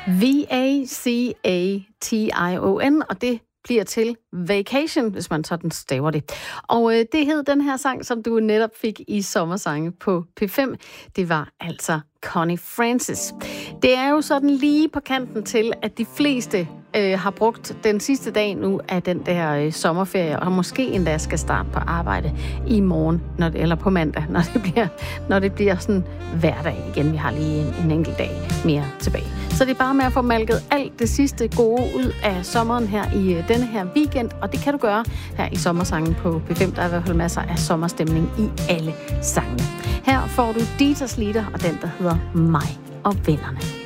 V-A-C-A-T-I-O-N, og det bliver til Vacation, hvis man sådan staver det. Og det hed den her sang, som du netop fik i sommersange på P5. Det var altså Connie Francis. Det er jo sådan lige på kanten til, at de fleste har brugt den sidste dag nu af den der sommerferie, og måske endda skal starte på arbejde i morgen, eller på mandag, når det bliver sådan hverdag igen. Vi har lige en enkelt dag mere tilbage. Så det er bare med at få malket alt det sidste gode ud af sommeren her i denne her weekend, og det kan du gøre her i sommersangen på P5. Der er i hvert fald masser af sommerstemning i alle sangene. Her får du Dieters Lieder og den, der hedder Mig og Vennerne.